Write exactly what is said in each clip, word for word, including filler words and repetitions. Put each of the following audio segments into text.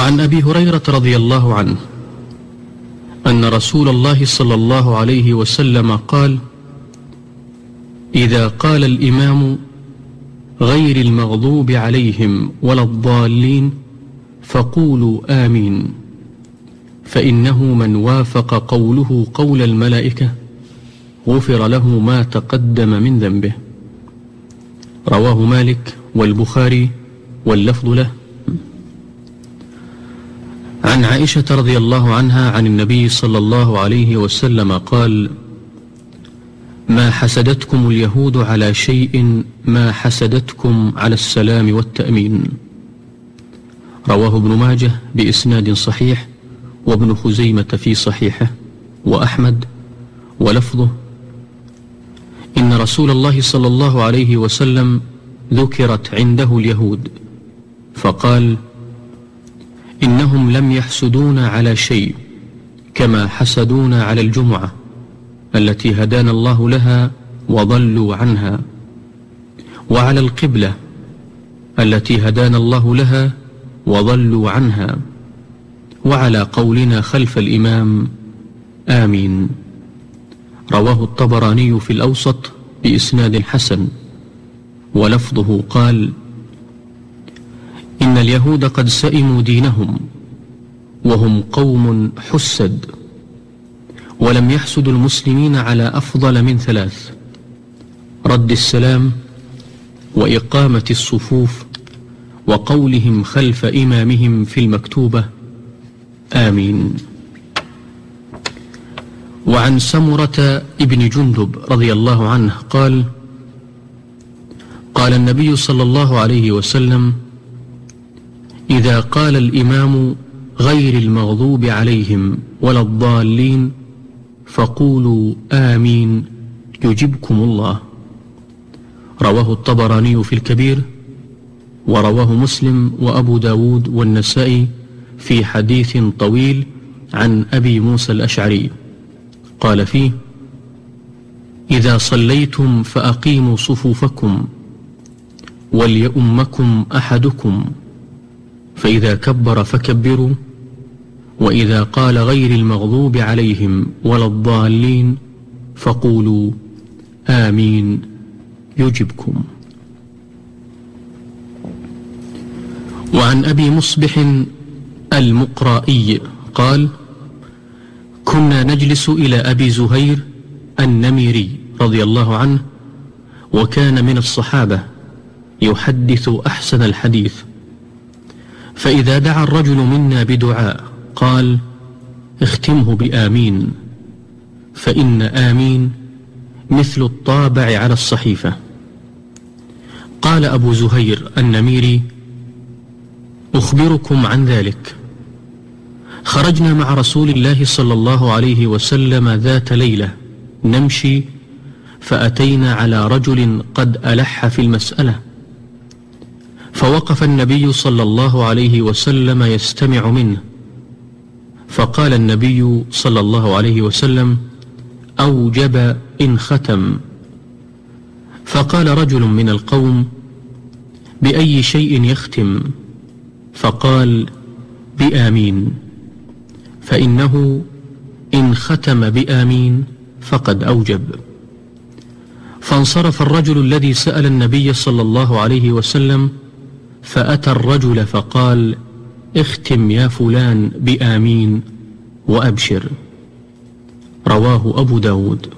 وعن أبي هريرة رضي الله عنه أن رسول الله صلى الله عليه وسلم قال: إذا قال الإمام غير المغضوب عليهم ولا الضالين فقولوا آمين، فإنه من وافق قوله قول الملائكة غفر له ما تقدم من ذنبه. رواه مالك والبخاري واللفظ له. عن عائشة رضي الله عنها عن النبي صلى الله عليه وسلم قال: ما حسدتكم اليهود على شيء ما حسدتكم على السلام والتأمين. رواه ابن ماجه بإسناد صحيح، وابن خزيمة في صحيحه، وأحمد، ولفظه: إن رسول الله صلى الله عليه وسلم ذكرت عنده اليهود فقال: إنهم لم يحسدونا على شيء كما حسدونا على الجمعة التي هدانا الله لها وضلوا عنها، وعلى القبلة التي هدانا الله لها وضلوا عنها، وعلى قولنا خلف الإمام آمين. رواه الطبراني في الأوسط بإسناد حسن، ولفظه قال: إن اليهود قد سئموا دينهم وهم قوم حسد، ولم يحسدوا المسلمين على أفضل من ثلاث: رد السلام، وإقامة الصفوف، وقولهم خلف إمامهم في المكتوبة آمين. وعن سمرة ابن جندب رضي الله عنه قال: قال النبي صلى الله عليه وسلم: إذا قال الإمام غير المغضوب عليهم ولا الضالين فقولوا آمين يجبكم الله. رواه الطبراني في الكبير، ورواه مسلم وأبو داود والنسائي في حديث طويل عن أبي موسى الأشعري قال فيه: إذا صليتم فأقيموا صفوفكم وليؤمكم أحدكم، فإذا كبر فكبروا، وإذا قال غير المغضوب عليهم ولا الضالين فقولوا آمين يجبكم. وعن أبي مصبح المقرائي قال: كنا نجلس إلى أبي زهير النميري رضي الله عنه، وكان من الصحابة يحدث أحسن الحديث، فإذا دعا الرجل منا بدعاء قال: اختمه بآمين، فإن آمين مثل الطابع على الصحيفة. قال أبو زهير النميري: أخبركم عن ذلك. خرجنا مع رسول الله صلى الله عليه وسلم ذات ليلة نمشي، فأتينا على رجل قد ألح في المسألة، فوقف النبي صلى الله عليه وسلم يستمع منه، فقال النبي صلى الله عليه وسلم: أوجب إن ختم. فقال رجل من القوم: بأي شيء يختم؟ فقال: بآمين، فإنه إن ختم بآمين فقد أوجب. فانصرف الرجل الذي سأل النبي صلى الله عليه وسلم، فأتى الرجل فقال: اختم يا فلان بآمين وأبشر. رواه أبو داود.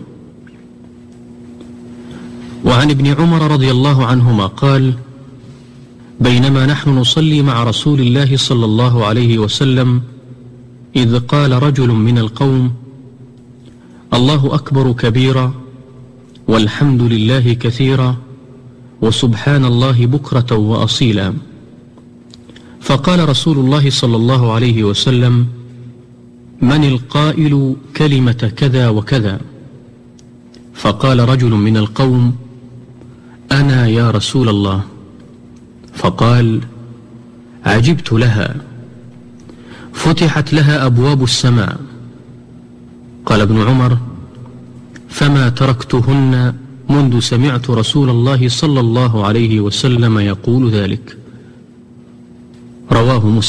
وعن ابن عمر رضي الله عنهما قال: بينما نحن نصلي مع رسول الله صلى الله عليه وسلم إذ قال رجل من القوم: الله أكبر كبيرا، والحمد لله كثيرا، وسبحان الله بكرة وأصيلا. فقال رسول الله صلى الله عليه وسلم: من القائل كلمة كذا وكذا؟ فقال رجل من القوم: أنا يا رسول الله. فقال: عجبت لها، فتحت لها أبواب السماء. قال ابن عمر: فما تركتهن منذ سمعت رسول الله صلى الله عليه وسلم يقول ذلك. رواه مسلم.